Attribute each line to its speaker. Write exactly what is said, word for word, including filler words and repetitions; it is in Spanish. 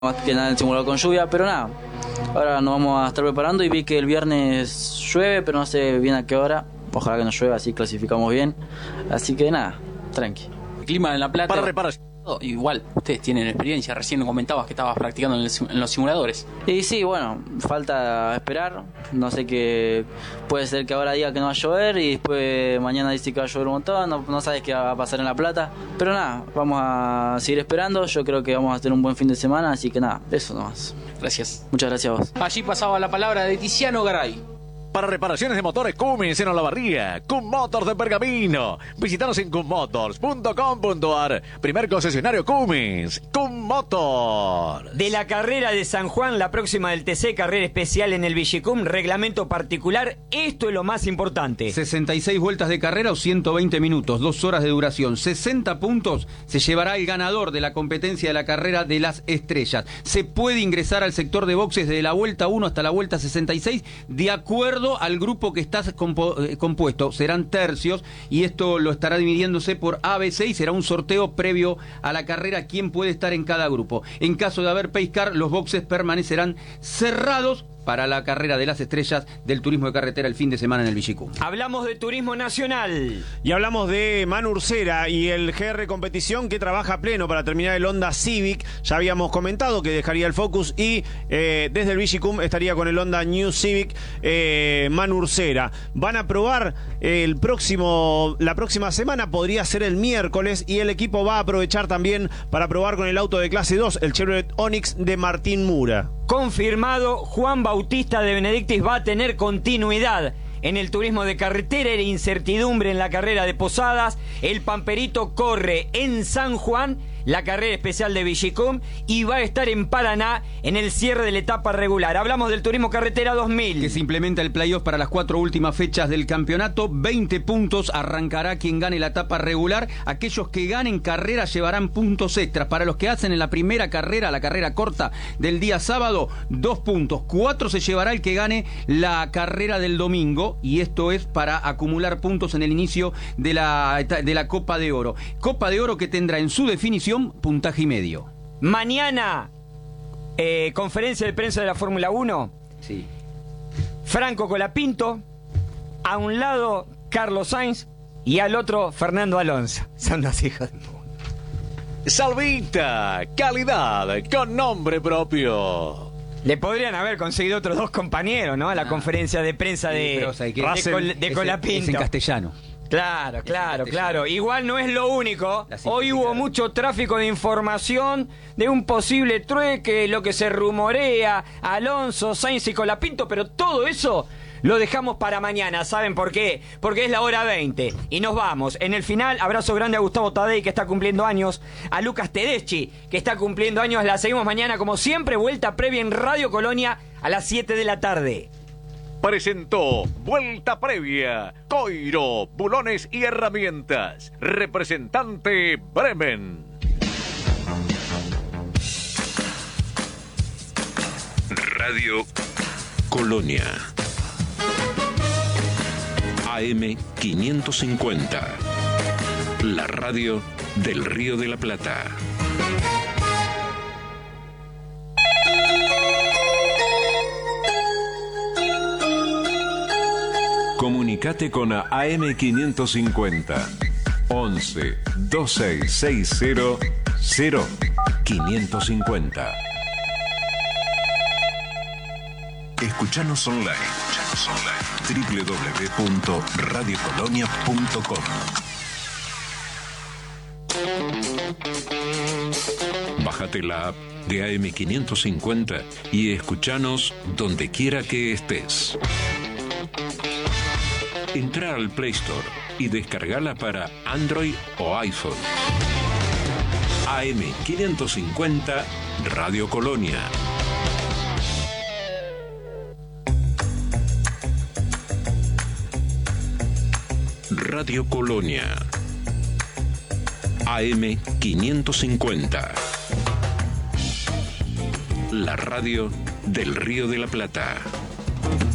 Speaker 1: más que nada el simulador con lluvia, pero nada, ahora nos vamos a estar preparando y vi que el viernes llueve, pero no sé bien a qué hora. Ojalá que no llueva, así clasificamos bien. Así que nada, tranqui.
Speaker 2: El clima en La Plata.
Speaker 3: Para reparar.
Speaker 2: Igual, ustedes tienen experiencia. Recién comentabas que estabas practicando en, el, en los simuladores.
Speaker 1: Y sí, bueno, falta esperar. No sé qué. Puede ser que ahora diga que no va a llover y después mañana dice que va a llover un montón. No, no sabes qué va a pasar en La Plata. Pero nada, vamos a seguir esperando. Yo creo que vamos a tener un buen fin de semana. Así que nada, eso nomás.
Speaker 2: Gracias.
Speaker 1: Muchas gracias a vos.
Speaker 2: Allí pasaba la palabra de Tiziano Garay.
Speaker 3: Para reparaciones de motores Cummins en Olavarría, Cum Motors de Pergamino. Visítanos en cum motors punto com punto a r. Primer concesionario Cummins, Cum Motors.
Speaker 4: De la carrera de San Juan, la próxima del T C, carrera especial en el Villicum, reglamento particular. Esto es lo más importante.
Speaker 5: sesenta y seis vueltas de carrera o ciento veinte minutos, dos horas de duración, sesenta puntos. Se llevará el ganador de la competencia de la carrera de las estrellas. Se puede ingresar al sector de boxes desde la vuelta uno hasta la vuelta sesenta y seis, de acuerdo al grupo que está compo eh, compuesto. Serán tercios y esto lo estará dividiéndose por A, B, C y será un sorteo previo a la carrera quién puede estar en cada grupo. En caso de haber pace car, los boxes permanecerán cerrados para la carrera de las estrellas del turismo de carretera el fin de semana en el Villicum.
Speaker 4: Hablamos de turismo nacional.
Speaker 6: Y hablamos de Manu Ursera y el G R Competición, que trabaja a pleno para terminar el Honda Civic. Ya habíamos comentado que dejaría el Focus y eh, desde el Villicum estaría con el Honda New Civic eh, Manu Ursera. Van a probar el próximo, la próxima semana, podría ser el miércoles, y el equipo va a aprovechar también para probar con el auto de clase dos, el Chevrolet Onix de Martín Mura.
Speaker 4: Confirmado, Juan Bautista de Benedictis va a tener continuidad en el turismo de carretera. Era incertidumbre en la carrera de Posadas. El Pamperito corre en San Juan la carrera especial de Villicum y va a estar en Paraná en el cierre de la etapa regular. Hablamos del turismo carretera dos mil.
Speaker 5: Que se implementa el playoff para las cuatro últimas fechas del campeonato. veinte puntos, arrancará quien gane la etapa regular. Aquellos que ganen carrera llevarán puntos extras. Para los que hacen en la primera carrera, la carrera corta del día sábado, dos puntos. Cuatro se llevará el que gane la carrera del domingo, y esto es para acumular puntos en el inicio de la, de la Copa de Oro. Copa de Oro que tendrá en su definición puntaje y medio.
Speaker 4: Mañana, eh, conferencia de prensa de la Fórmula uno.
Speaker 5: Sí.
Speaker 4: Franco Colapinto, a un lado Carlos Sainz y al otro Fernando Alonso. Son dos hijos de puta.
Speaker 3: Salvita, calidad con nombre propio.
Speaker 4: Le podrían haber conseguido otros dos compañeros, ¿no? A la ah. conferencia de prensa de,
Speaker 5: sí, pero, o sea, que
Speaker 4: de, Col, de Colapinto.
Speaker 5: Es en castellano.
Speaker 4: Claro, claro, claro. Igual no es lo único. Hoy hubo mucho tráfico de información de un posible trueque, lo que se rumorea, Alonso, Sainz y Colapinto, pero todo eso lo dejamos para mañana. ¿Saben por qué? Porque es la hora veinte y nos vamos. En el final, abrazo grande a Gustavo Tadei, que está cumpliendo años, a Lucas Tedeschi, que está cumpliendo años. La seguimos mañana, como siempre, vuelta previa en Radio Colonia a las siete de la tarde.
Speaker 3: Presentó Vuelta Previa, Coiro, Bulones y Herramientas. Representante Bremen.
Speaker 7: Radio Colonia. A M quinientos cincuenta. La radio del Río de la Plata. Comunicate con A M quinientos cincuenta. once, veintiséis sesenta, cero, quinientos cincuenta. Escuchanos online. Escuchanos online. doble u doble u doble u punto radio colonia punto com. Bájate la app de A M quinientos cincuenta y escuchanos donde quiera que estés. Entra al Play Store y descargala para Android o iPhone. A M quinientos cincuenta Radio Colonia. Radio Colonia. A M quinientos cincuenta. La radio del Río de la Plata.